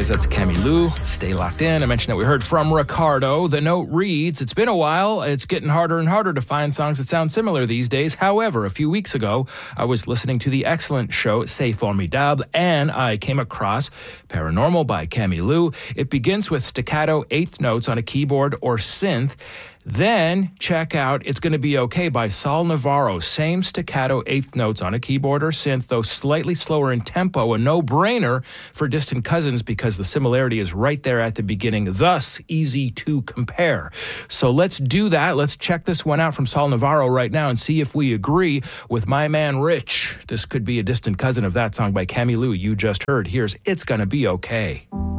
because that's Cammy Lou. Stay locked in. I mentioned that we heard from Ricardo. The note reads, it's been a while. It's getting harder and harder to find songs that sound similar these days. However, a few weeks ago, I was listening to the excellent show C'est Formidable, and I came across Paranormal by Cammy Lou. It begins with staccato eighth notes on a keyboard or synth. Then check out It's Gonna Be Okay by Saul Navarro. Same staccato eighth notes on a keyboard or synth, though slightly slower in tempo. A no-brainer for Distant Cousins because the similarity is right there at the beginning, thus easy to compare. So let's do that. Let's check this one out from Saul Navarro right now and see if we agree with my man Rich. This could be a distant cousin of that song by Cammy Lou you just heard. Here's It's Gonna Be Okay.